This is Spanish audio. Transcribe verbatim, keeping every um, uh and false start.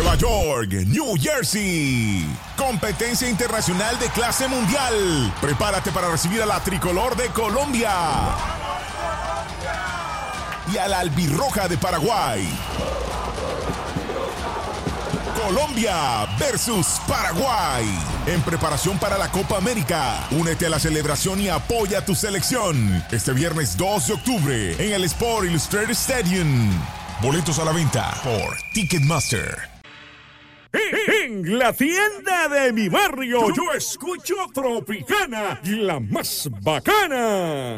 Nueva York, New Jersey. Competencia internacional de clase mundial. Prepárate para recibir a la tricolor de Colombia y a la albirroja de Paraguay. Colombia versus Paraguay. En preparación para la Copa América. Únete a la celebración y apoya a tu selección. Este viernes dos de octubre en el Sport Illustrated Stadium. Boletos a la venta por Ticketmaster. En la tienda de mi barrio yo escucho Tropicana, la más bacana.